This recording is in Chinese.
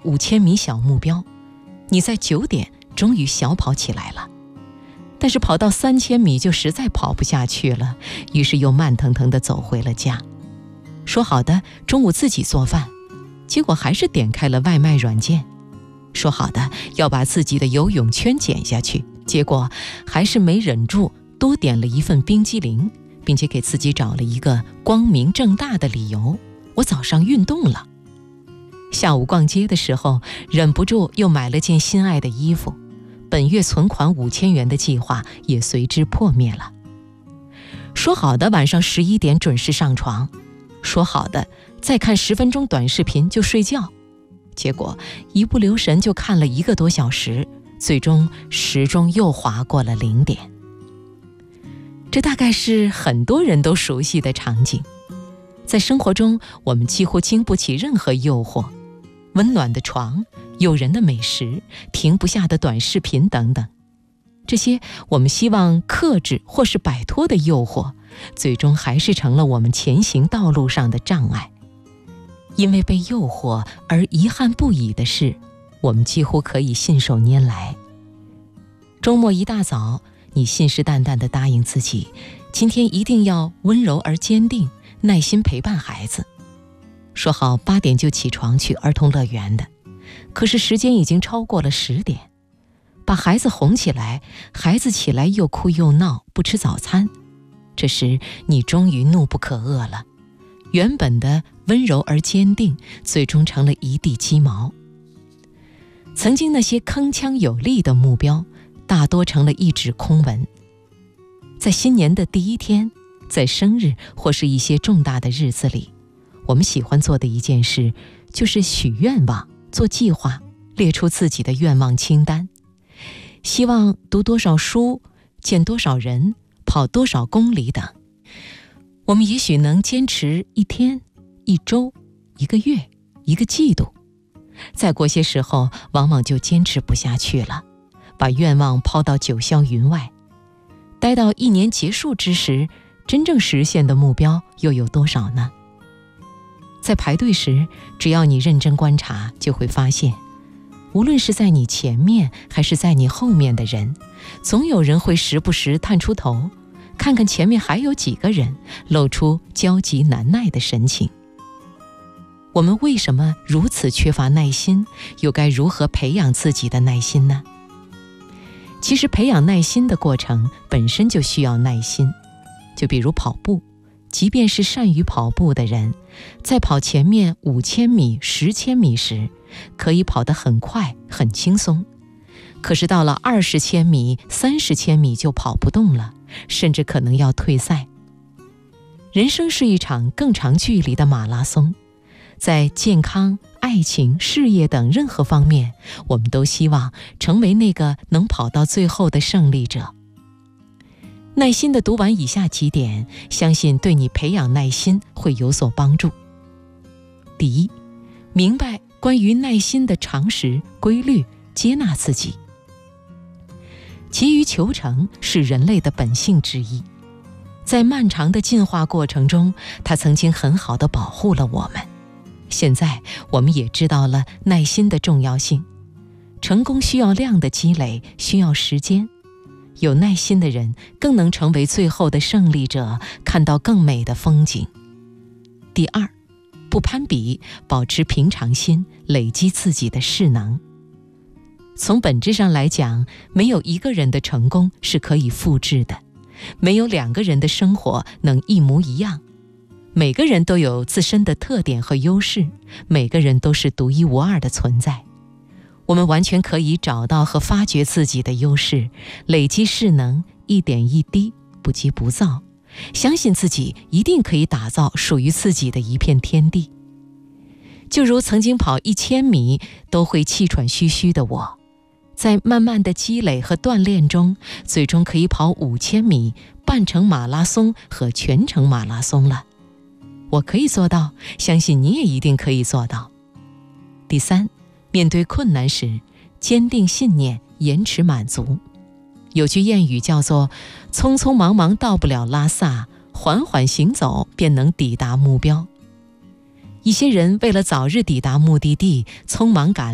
5000米小目标，你在9点终于小跑起来了。但是跑到3000米就实在跑不下去了，于是又慢腾腾地走回了家。说好的中午自己做饭，结果还是点开了外卖软件。说好的要把自己的游泳圈减下去，结果还是没忍住多点了一份冰激凌，并且给自己找了一个光明正大的理由：我早上运动了。下午逛街的时候，忍不住又买了件心爱的衣服，本月存款5000元的计划也随之破灭了。说好的晚上11点准时上床，说好的再看10分钟短视频就睡觉，结果一不留神就看了1个多小时，最终时钟又划过了0点。这大概是很多人都熟悉的场景。在生活中，我们几乎经不起任何诱惑，温暖的床、诱人的美食、停不下的短视频等等，这些我们希望克制或是摆脱的诱惑，最终还是成了我们前行道路上的障碍。因为被诱惑而遗憾不已的事，我们几乎可以信手拈来。周末一大早，你信誓旦旦地答应自己，今天一定要温柔而坚定，耐心陪伴孩子。说好8点就起床去儿童乐园的，可是时间已经超过了10点。把孩子哄起来，孩子起来又哭又闹，不吃早餐。这时你终于怒不可遏了，原本的温柔而坚定，最终成了一地鸡毛。曾经那些铿锵有力的目标，大多成了一纸空文。在新年的第1天，在生日或是一些重大的日子里，我们喜欢做的一件事，就是许愿望、做计划，列出自己的愿望清单。希望读多少书，见多少人，跑多少公里等。我们也许能坚持1天、1周、1个月、1个季度，再过些时候往往就坚持不下去了，把愿望抛到九霄云外。待到1年结束之时，真正实现的目标又有多少呢？在排队时，只要你认真观察，就会发现，无论是在你前面还是在你后面的人，总有人会时不时探出头，看看前面还有几个人，露出焦急难耐的神情。我们为什么如此缺乏耐心，又该如何培养自己的耐心呢？其实培养耐心的过程本身就需要耐心。就比如跑步，即便是善于跑步的人，在跑前面5000米、10千米时，可以跑得很快很轻松，可是到了20千米、30千米就跑不动了，甚至可能要退赛。人生是一场更长距离的马拉松，在健康、爱情、事业等任何方面，我们都希望成为那个能跑到最后的胜利者。耐心地读完以下几点，相信对你培养耐心会有所帮助。第一，明白关于耐心的常识、规律，接纳自己。急于求成是人类的本性之一，在漫长的进化过程中，它曾经很好地保护了我们。现在我们也知道了耐心的重要性。成功需要量的积累，需要时间。有耐心的人更能成为最后的胜利者，看到更美的风景。第二，不攀比，保持平常心，累积自己的势能。从本质上来讲，没有一个人的成功是可以复制的，没有2个人的生活能一模一样。每个人都有自身的特点和优势，每个人都是独一无二的存在。我们完全可以找到和发掘自己的优势，累积势能，一点一滴，不急不躁，相信自己一定可以打造属于自己的一片天地。就如曾经跑1000米都会气喘吁吁的我，在慢慢的积累和锻炼中，最终可以跑5000米、半程马拉松和全程马拉松了。我可以做到，相信你也一定可以做到。第三，面对困难时，坚定信念，延迟满足。有句谚语叫做匆匆忙忙到不了拉萨，缓缓行走便能抵达目标。一些人为了早日抵达目的地，匆忙赶